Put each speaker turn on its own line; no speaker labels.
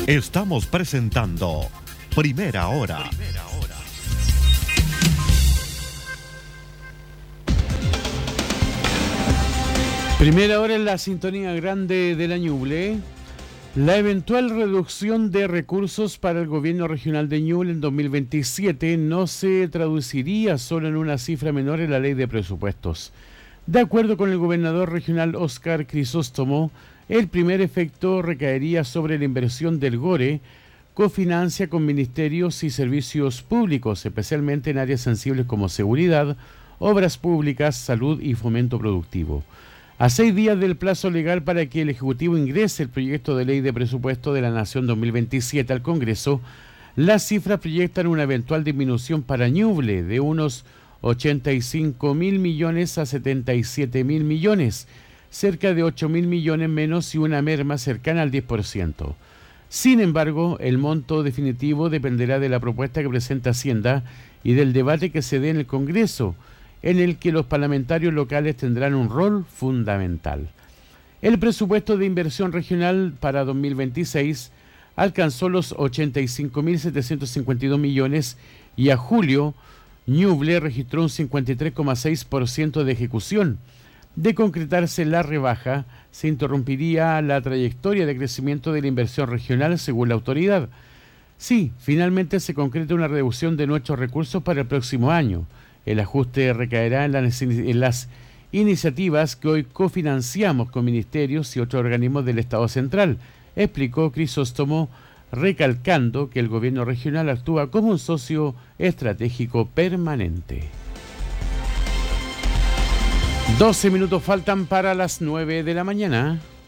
Estamos presentando Primera Hora.
Primera Hora en la sintonía grande de la Ñuble. La eventual reducción de recursos para el gobierno regional de Ñuble en 2027 no se traduciría solo en una cifra menor en la ley de presupuestos. De acuerdo con el gobernador regional Óscar Crisóstomo, el primer efecto recaería sobre la inversión del GORE, cofinancia con ministerios y servicios públicos, especialmente en áreas sensibles como seguridad, obras públicas, salud y fomento productivo. A 6 días del plazo legal para que el Ejecutivo ingrese el proyecto de ley de presupuesto de la Nación 2027 al Congreso, las cifras proyectan una eventual disminución para Ñuble de unos 85.000 millones a 77.000 millones, cerca de 8.000 millones menos y una merma cercana al 10%. Sin embargo, el monto definitivo dependerá de la propuesta que presenta Hacienda y del debate que se dé en el Congreso, en el que los parlamentarios locales tendrán un rol fundamental. El presupuesto de inversión regional para 2026 alcanzó los 85.752 millones y a julio Ñuble registró un 53,6% de ejecución. De concretarse la rebaja, se interrumpiría la trayectoria de crecimiento de la inversión regional según la autoridad. Sí, finalmente se concreta una reducción de nuestros recursos para el próximo año. El ajuste recaerá en las iniciativas que hoy cofinanciamos con ministerios y otros organismos del Estado central, explicó Crisóstomo, recalcando que el gobierno regional actúa como un socio estratégico permanente. 12 minutos faltan para las 9 de la mañana.